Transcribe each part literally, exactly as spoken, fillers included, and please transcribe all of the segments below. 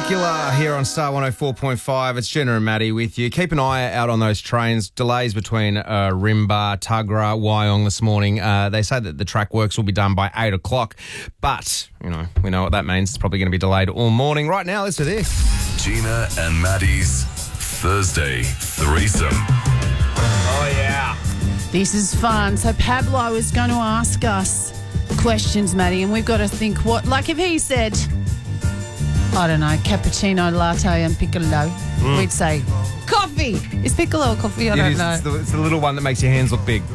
Dracula here on Star one oh four point five. It's Jenna and Maddie with you. Keep an eye out on those trains. Delays between uh, Rimba, Tuggerah, Wyong this morning. Uh, they say that the track works will be done by eight o'clock. But, you know, we know what that means. It's probably going to be delayed all morning. Right now, listen to this. Gina and Maddie's Thursday threesome. Oh, yeah. This is fun. So Pablo is going to ask us questions, Maddie, and we've got to think what, like if he said, I don't know, cappuccino, latte and piccolo, mm. we'd say coffee. Is piccolo a coffee? I It don't is. know. It's the, it's the little one that makes your hands look big.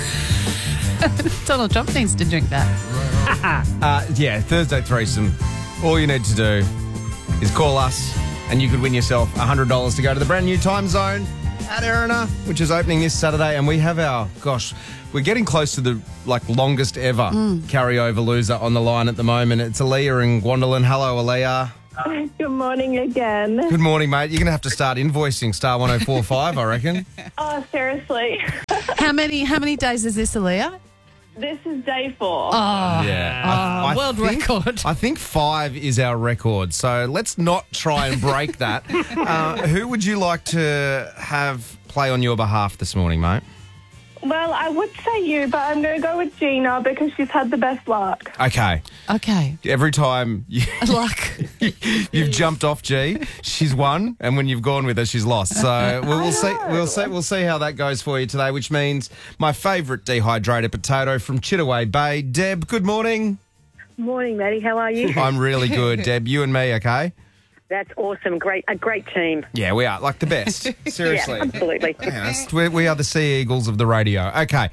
Donald Trump needs to drink that. uh, yeah, Thursday threesome. All you need to do is call us and you could win yourself one hundred dollars to go to the brand new Time Zone at Erina, which is opening this Saturday. And we have our, gosh, we're getting close to the like longest ever mm. carryover loser on the line at the moment. It's Aaliyah in Gwendolyn. Hello, Aaliyah. Good morning again. Good morning, mate. You're going to have to start invoicing Star one oh four point five, I reckon. Oh, seriously. How many how many days is this, Aaliyah? This is day four. Oh, yeah. Oh, I, I world think, record. I think five is our record, so let's not try and break that. Uh, who would you like to have play on your behalf this morning, mate? Well, I would say you, but I'm going to go with Gina because she's had the best luck. Okay. Okay. Every time you, Luck. you've jumped off G, she's won, and when you've gone with her, she's lost. So we'll, we'll see. We'll see. We'll see how that goes for you today. Which means my favourite dehydrated potato from Chittaway Bay, Deb. Good morning. Morning, Maddie. How are you? I'm really good, Deb. You and me, okay? That's awesome. Great, a great team. Yeah, we are like the best. Seriously, yeah, absolutely. Yes, we, we are the Sea Eagles of the radio. Okay.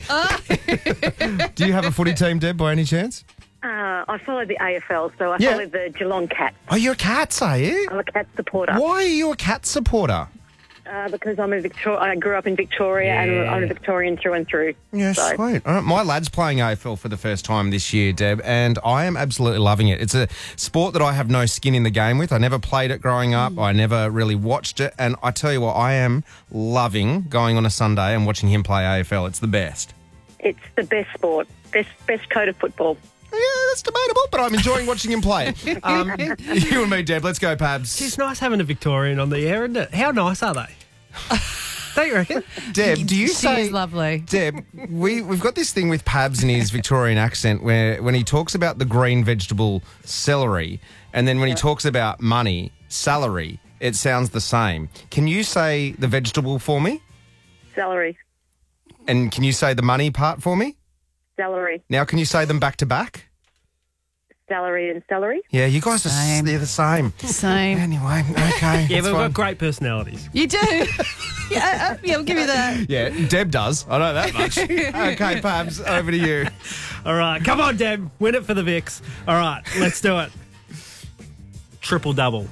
Do you have a footy team, Deb, by any chance? Uh, I follow the A F L, so I Yeah. follow the Geelong Cats. Oh, you're a Cats, are you? I'm a Cats supporter. Why are you a Cats supporter? Uh, because I'm a Victor- I grew up in Victoria Yeah. and I'm a Victorian through and through. Yeah, so. sweet. All right, my lad's playing A F L for the first time this year, Deb, and I am absolutely loving it. It's a sport that I have no skin in the game with. I never played it growing up. I never really watched it. And I tell you what, I am loving going on a Sunday and watching him play A F L. It's the best. It's the best sport, best best code of football. Yeah, that's debatable, but I'm enjoying watching him play it. Um, you and me, Deb, let's go, Pabs. It's nice having a Victorian on the air, isn't it? How nice are they? Don't you reckon? Deb, do you she say... is lovely. Deb, we, we've got this thing with Pabs and his Victorian accent where when he talks about the green vegetable celery and then when he talks about money, salary, it sounds the same. Can you say the vegetable for me? Celery. And can you say the money part for me? Celery. Now, can you say them back to back? Celery and celery. Yeah, you guys are Same. they're the same. Same. Anyway, okay. Yeah, that's but we've fine. got great personalities. You do. yeah, uh, yeah, I'll give you that. Yeah, Deb does. I know that much. Okay, Pabs, over to you. All right, come on, Deb. Win it for the Vicks. All right, let's do it. Triple double.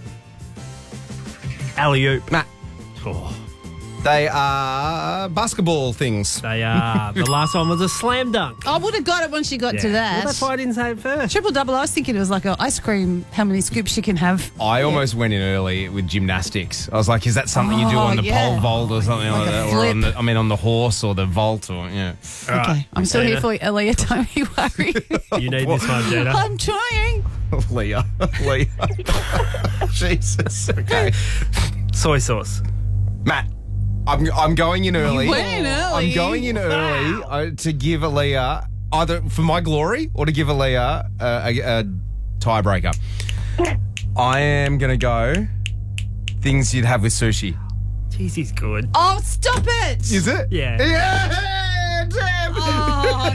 Alley-oop. Matt. Oh, They are basketball things. they are. The last one was a slam dunk. I would have got it once you got to Yeah. that. Well, that's why I didn't say it first. Triple double, I was thinking it was like an ice cream, how many scoops you can have. I almost went in early with gymnastics. I was like, is that something you do Oh, on the yeah. pole vault or something like, Like a that? Or on flip. the, I mean, on the horse or the vault or, yeah. All right, Okay, I'm still Gina. here for you, Elliot. Don't you worry. You need this one, Gina. I'm trying. Leah. Leah. Jesus. Okay. Soy sauce. Matt, I'm, I'm going in early. went in early. I'm going in early uh, to give Aaliyah, either for my glory or to give Aaliyah uh, a, a tiebreaker. I am going to go things you'd have with sushi. Jeez, he's good. Oh, stop it. Is it? Yeah. Yeah, Deb. Oh,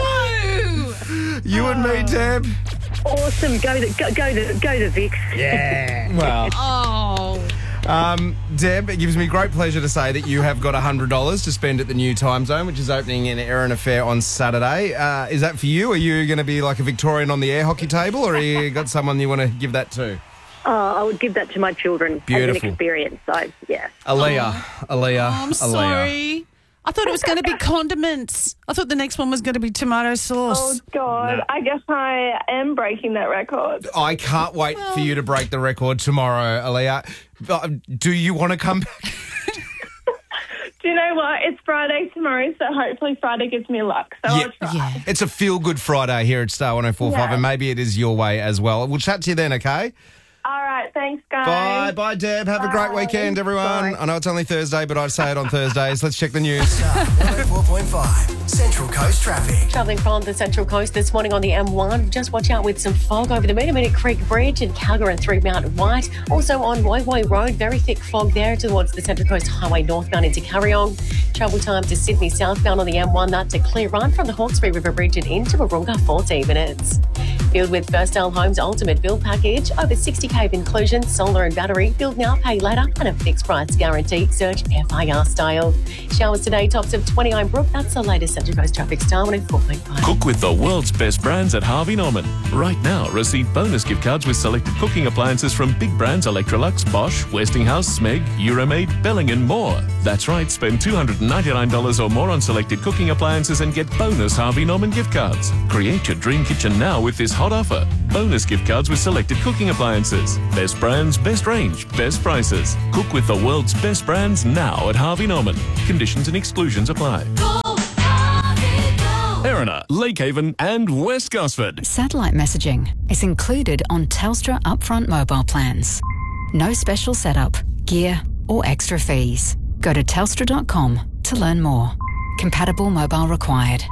no. You and me, Deb. Awesome. Go the go, go the go the Vicks. Yeah. Well, Oh. um, Deb, it gives me great pleasure to say that you have got one hundred dollars to spend at the new Time Zone, which is opening in Erina Fair on Saturday. Uh, is that for you? Are you going to be like a Victorian on the air hockey table, or are you got someone you want to give that to? Oh, I would give that to my children Beautiful. as an experience. So yeah. Aaliyah. Aaliyah. Oh, I'm Aaliyah. sorry. I thought it was going to be condiments. I thought the next one was going to be tomato Oh, sauce. God. No. I guess I am breaking that record. I can't wait for you to break the record tomorrow, Aaliyah. Uh, Do you want to come back? Do you know what? It's Friday tomorrow, so hopefully Friday gives me luck. So Yeah. I'll try. Yeah. It's a feel-good Friday here at Star one oh four point five, Yeah. and maybe it is your way as well. We'll chat to you then, okay? All right. Thanks, guys. Bye. Bye, Deb. Have a great Bye. weekend, everyone. Bye. I know it's only Thursday, but I'd say it on Thursdays. Let's check the news. one oh four point five Central Coast traffic. Travelling from the Central Coast this morning on the M one, just watch out with some fog over the Metaminic Creek Bridge in Calgary and through Mount White. Also on Woy Woy Road, very thick fog there towards the Central Coast Highway northbound into Carryong. Travel time to Sydney southbound on the M one, that's a clear run from the Hawkesbury River Bridge and into Warunga, fourteen minutes. Build with Firstdale Homes Ultimate Build Package. Over sixty K of inclusion, solar and battery. Build now, pay later, and a fixed price guarantee. Search F I R style. Showers today, tops of twenty-nine Brook. That's the latest Central Coast traffic. Star one oh four point five. Cook with the world's best brands at Harvey Norman. Right now, receive bonus gift cards with selected cooking appliances from big brands Electrolux, Bosch, Westinghouse, Smeg, Euromaid, Belling and more. That's right, spend two hundred ninety-nine dollars or more on selected cooking appliances and get bonus Harvey Norman gift cards. Create your dream kitchen now with this hot offer. Bonus gift cards with selected cooking appliances. Best brands, best range, best prices. Cook with the world's best brands now at Harvey Norman. Conditions and exclusions apply. Erina, Lakehaven and West Gosford. Satellite messaging is included on Telstra upfront mobile plans. No special setup, gear or extra fees. Go to telstra dot com to learn more. Compatible mobile required.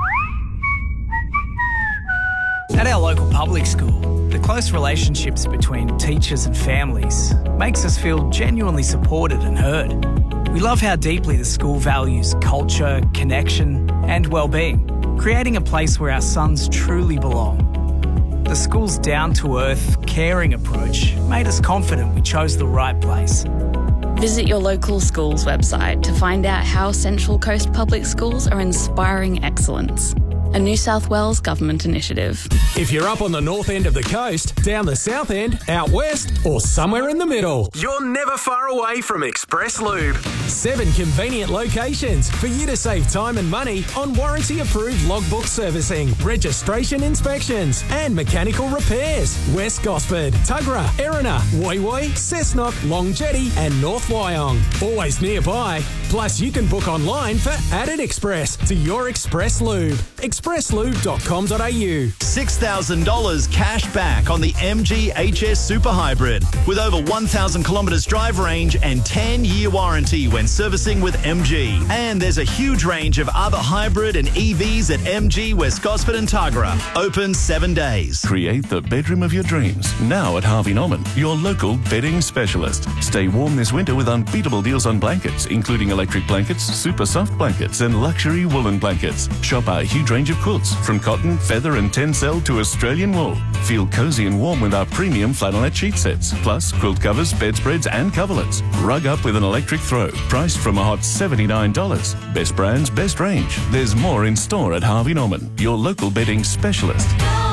At our local public school, the close relationships between teachers and families makes us feel genuinely supported and heard. We love how deeply the school values culture, connection and well-being, creating a place where our sons truly belong. The school's down-to-earth, caring approach made us confident we chose the right place. Visit your local school's website to find out how Central Coast Public Schools are inspiring excellence. A New South Wales government initiative. If you're up on the north end of the coast, down the south end, out west, or somewhere in the middle, you're never far away from Express Lube. Seven convenient locations for you to save time and money on warranty-approved logbook servicing, registration inspections, and mechanical repairs. West Gosford, Tuggerah, Erina, Woy Woy, Cessnock, Long Jetty, and North Wyong. Always nearby. Plus, you can book online for Added Express to your Express Lube. express lube dot com dot a u. six thousand dollars cash back on the M G H S Super Hybrid with over one thousand kilometres drive range and ten year warranty when servicing with M G. And there's a huge range of other hybrid and E Vs at M G West Gosford and Tuggerah. Open seven days. Create the bedroom of your dreams now at Harvey Norman, your local bedding specialist. Stay warm this winter with unbeatable deals on blankets, including electric blankets, super soft blankets, and luxury woolen blankets. Shop our huge range of quilts from cotton, feather, and tencel to Australian wool. Feel cozy and warm with our premium flannelette sheet sets, plus quilt covers, bedspreads, and coverlets. Rug up with an electric throw, priced from a hot seventy-nine dollars. Best brands, best range. There's more in store at Harvey Norman, your local bedding specialist.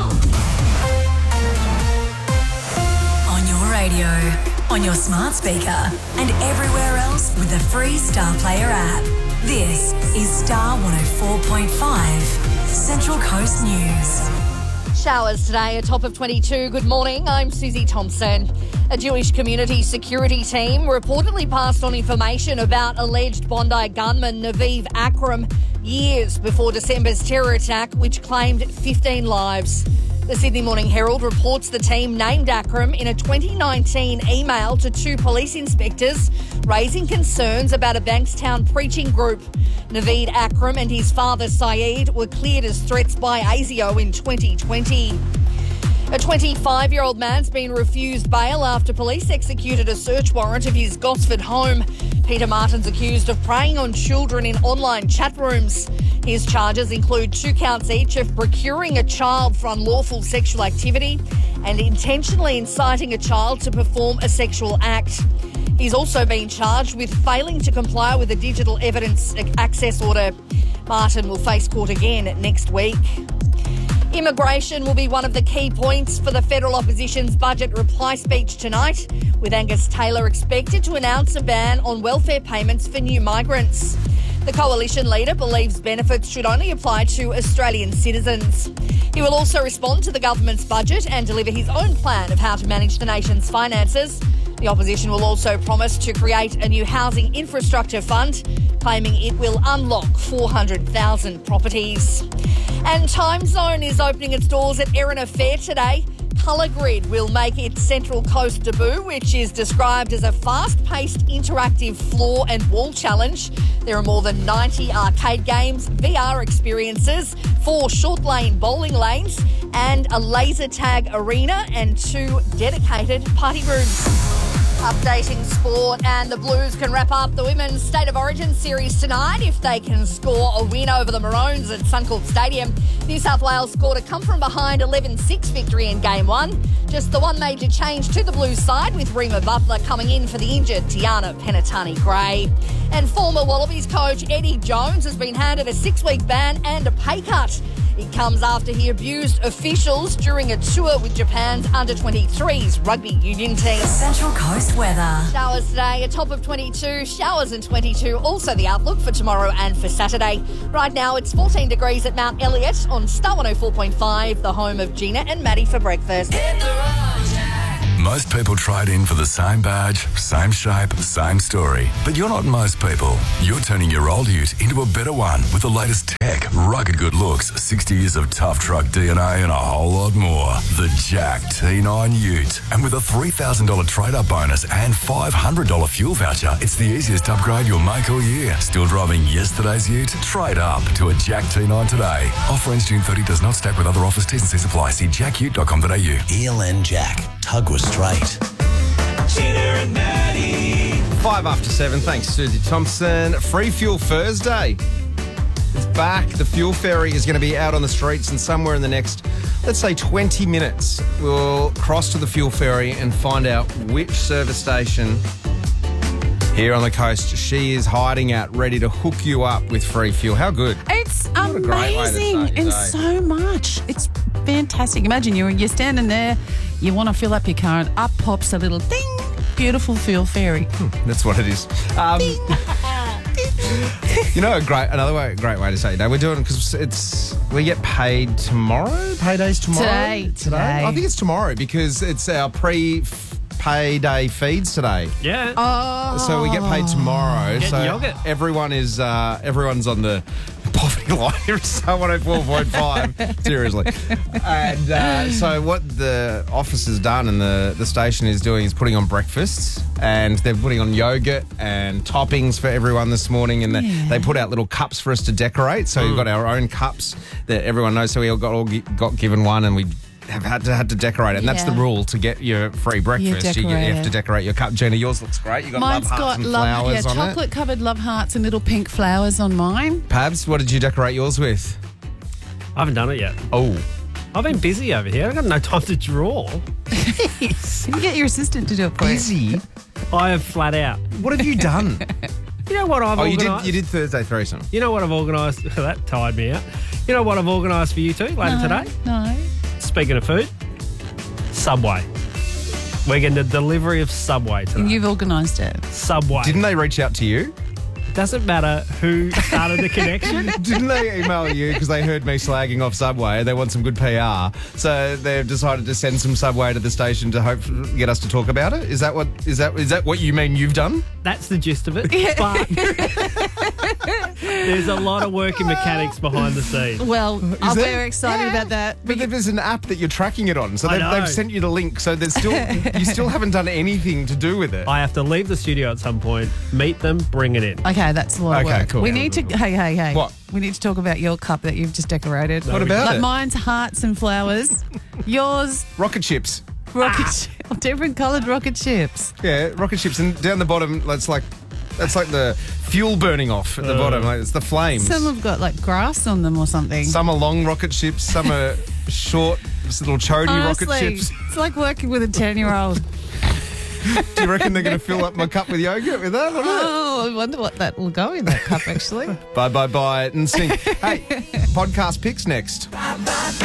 On your radio, on your smart speaker, and everywhere else with the free Star Player app. This is Star one oh four point five, Central Coast News. Showers today, a top of twenty-two. Good morning, I'm Susie Thompson. A Jewish community security team reportedly passed on information about alleged Bondi gunman Naveed Akram years before December's terror attack, which claimed fifteen lives. The Sydney Morning Herald reports the team named Akram in a twenty nineteen email to two police inspectors, raising concerns about a Bankstown preaching group. Naveed Akram and his father Saeed were cleared as threats by A S I O in twenty twenty. A twenty-five-year-old man's been refused bail after police executed a search warrant of his Gosford home. Peter Martin's accused of preying on children in online chat rooms. His charges include two counts each of procuring a child for unlawful sexual activity and intentionally inciting a child to perform a sexual act. He's also been charged with failing to comply with a digital evidence access order. Martin will face court again next week. Immigration will be one of the key points for the federal opposition's budget reply speech tonight, with Angus Taylor expected to announce a ban on welfare payments for new migrants. The coalition leader believes benefits should only apply to Australian citizens. He will also respond to the government's budget and deliver his own plan of how to manage the nation's finances. The opposition will also promise to create a new housing infrastructure fund, claiming it will unlock four hundred thousand properties. And Time Zone is opening its doors at Erina Fair today. Colour Grid will make its Central Coast debut, which is described as a fast-paced interactive floor and wall challenge. There are more than ninety arcade games, V R experiences, four short lane bowling lanes and a laser tag arena and two dedicated party rooms. Updating sport, and the Blues can wrap up the Women's State of Origin series tonight if they can score a win over the Maroons at Suncorp Stadium. New South Wales scored a come-from-behind eleven six victory in Game one. Just the one major change to the Blues side, with Reema Butler coming in for the injured Tiana Penatani-Gray. And former Wallabies coach Eddie Jones has been handed a six-week ban and a pay cut. It comes after he abused officials during a tour with Japan's under twenty-threes rugby union team. Central Coast weather. Showers today, a top of twenty-two, showers in twenty-two. Also the outlook for tomorrow and for Saturday. Right now it's fourteen degrees at Mount Elliott on Star one oh four point five, the home of Gina and Maddie for breakfast. Most people trade in for the same badge, same shape, same story. But you're not most people. You're turning your old ute into a better one with the latest tech, rugged good looks, sixty years of tough truck D N A and a whole lot more. The Jack T nine Ute. And with a three thousand dollars trade-up bonus and five hundred dollars fuel voucher, it's the easiest upgrade you'll make all year. Still driving yesterday's ute? Trade up to a Jack T nine today. Offer ends June thirtieth, does not stack with other offers. T's and C's apply. See jack ute dot com dot a u. E L N Jack. Tug was straight. Gina and Maddie. Five after seven. Thanks, Susie Thompson. Free Fuel Thursday. It's back. The fuel ferry is going to be out on the streets, and somewhere in the next, let's say, twenty minutes, we'll cross to the fuel ferry and find out which service station here on the coast she is hiding at, ready to hook you up with free fuel. How good? It's What a great way to amazing start your and day. so much. It's fantastic. Imagine you're you're standing there, you want to fill up your car, and up pops a little ding, beautiful fuel ferry. That's what it is. Um, you know, a great another way, great way to say it. We're doing because it's we get paid tomorrow. Payday's tomorrow. Today, today. I think it's tomorrow because it's our pre. Payday feeds today. Yeah. Oh. So we get paid tomorrow. Get so yogurt. everyone is uh, everyone's on the poverty line here at Star one oh four point five. Seriously. And uh, so what the office has done and the, the station is doing is putting on breakfasts, and they're putting on yogurt and toppings for everyone this morning, and the, Yeah. they put out little cups for us to decorate. So we've got our own cups that everyone knows. So we all got all gi- got given one, and we have had to had to decorate it, and that's Yeah. the rule to get your free breakfast. You, you decorate have to it. decorate your cup. Gina, yours looks great. You got Mine's love hearts got and love, flowers yeah, on it. chocolate covered love hearts and little pink flowers on mine. Pabs, what did you decorate yours with? I haven't done it yet. Oh, I've been busy over here. I've got no time to draw. Can you get your assistant to do it for you? busy. I have flat out. What have you done? You know what I've oh, you organised? did. You did Thursday threesome. You know what I've organised? That tired me out. You know what I've organised for you two later No, today? No. Speaking of food, Subway. We're getting a delivery of Subway And today. you've organised it. Subway. Didn't they reach out to you? Doesn't matter who started the connection. Didn't they email you because they heard me slagging off Subway? They want some good P R, so they've decided to send some Subway to the station to hope get us to talk about it. Is that what is that is that what you mean you've done? That's the gist of it. But there's a lot of work in mechanics behind the scenes. Well, I'm there? very excited Yeah. about that. But there's an app that you're tracking it on, so I they've, know. they've sent you the link. So there's still you still haven't done anything to do with it. I have to leave the studio at some point, meet them, bring it in. Okay, that's a lot of Okay, work. cool. We need to. Hey, hey, hey. What? We need to talk about your cup that you've just decorated. What about like it? mine's hearts and flowers. Yours, Rocket ships. rocket ship, different coloured rocket ships. Yeah, rocket ships, and down the bottom, that's like that's like the fuel burning off at the Uh. bottom. Like it's the flames. Some have got like grass on them or something. Some are long rocket ships. Some are short, just little chody rocket Honestly, ships. it's like working with a ten-year-old. Do you reckon they're going to fill up my cup with yogurt with that? Or not? Oh, I wonder what that will go in that cup actually. Bye, bye, bye, and sing. Hey, podcast picks next.